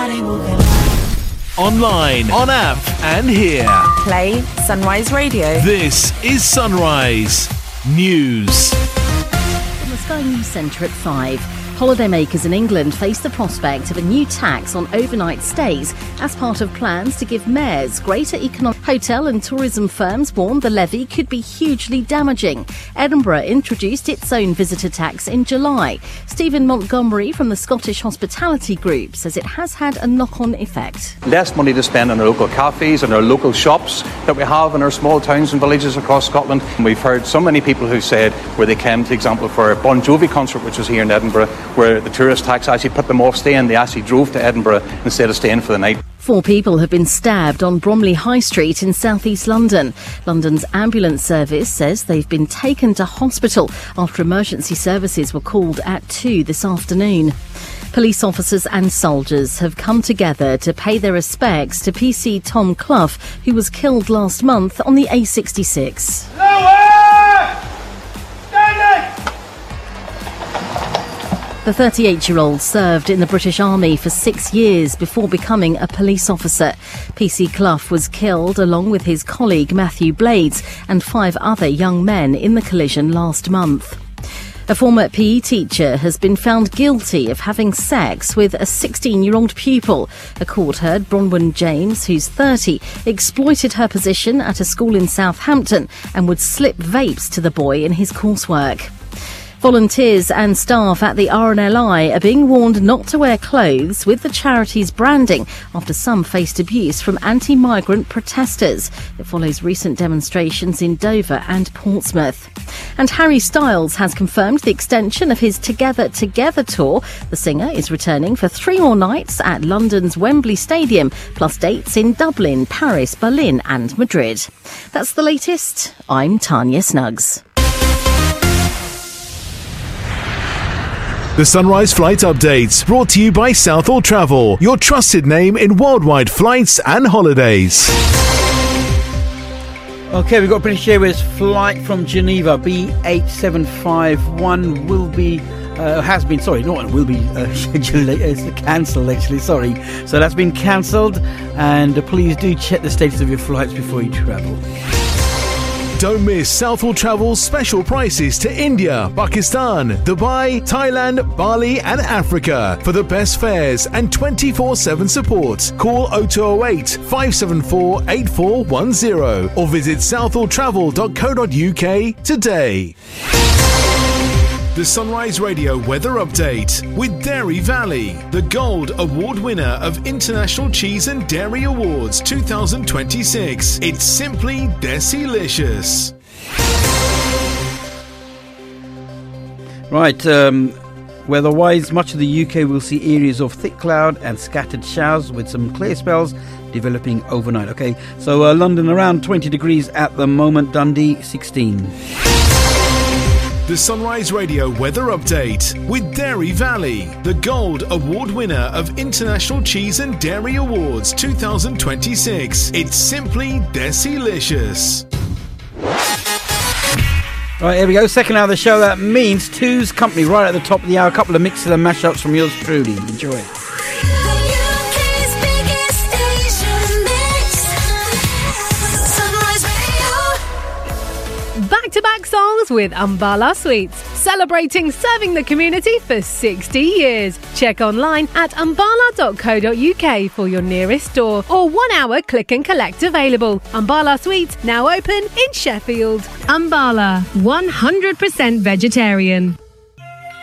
body moving. Online, on app, and here. Play Sunrise Radio. This is Sunrise News. From the Sky News Centre at 5. Holidaymakers in England face the prospect of a new tax on overnight stays as part of plans to give mayors greater economic. Hotel and tourism firms warn the levy could be hugely damaging. Edinburgh introduced its own visitor tax in July. Stephen Montgomery from the Scottish Hospitality Group says it has had a knock-on effect. Less money to spend on our local cafes and our local shops that we have in our small towns and villages across Scotland. And we've heard so many people who said where they came, for example, for a Bon Jovi concert, which was here in Edinburgh, where the tourist tax actually put them off staying. They actually drove to Edinburgh instead of staying for the night. 4 people have been stabbed on Bromley High Street in south-east London. London's ambulance service says they've been taken to hospital after emergency services were called at 2 this afternoon. Police officers and soldiers have come together to pay their respects to PC Tom Clough, who was killed last month on the A66. The 38-year-old served in the British Army for 6 years before becoming a police officer. PC Clough was killed along with his colleague Matthew Blades and 5 other young men in the collision last month. A former PE teacher has been found guilty of having sex with a 16-year-old pupil. A court heard Bronwyn James, who's 30, exploited her position at a school in Southampton and would slip vapes to the boy in his coursework. Volunteers and staff at the RNLI are being warned not to wear clothes with the charity's branding after some faced abuse from anti-migrant protesters. It follows recent demonstrations in Dover and Portsmouth. And Harry Styles has confirmed the extension of his Together Together tour. The singer is returning for 3 more nights at London's Wembley Stadium, plus dates in Dublin, Paris, Berlin and Madrid. That's the latest. I'm Tanya Snuggs. The Sunrise Flight Updates, brought to you by Southall Travel, your trusted name in worldwide flights and holidays. Okay, we've got British Airways flight from Geneva, B8751 will be, has been, sorry, not will be it's cancelled actually, sorry. So that's been cancelled, and please do check the status of your flights before you travel. Don't miss Southall Travel's special prices to India, Pakistan, Dubai, Thailand, Bali and Africa. For the best fares and 24/7 support, call 0208 574 8410 or visit southalltravel.co.uk today. The Sunrise Radio Weather Update with Dairy Valley, the Gold Award winner of International Cheese and Dairy Awards 2026. It's simply Desilicious. Right, weather-wise, much of the UK will see areas of thick cloud and scattered showers with some clear spells developing overnight. Okay, so London around 20 degrees at the moment, Dundee 16. The Sunrise Radio Weather Update with Dairy Valley, the Gold Award winner of International Cheese and Dairy Awards 2026. It's simply Desilicious. Right, here we go. Second hour of the show. That means Two's Company right at the top of the hour. A couple of mixes and mashups from yours truly. Enjoy. Back-to-back songs with Ambala Sweets, celebrating serving the community for 60 years. Check online at ambala.co.uk for your nearest store or 1 hour click and collect available. Ambala Sweets now open in Sheffield. Ambala, 100% vegetarian.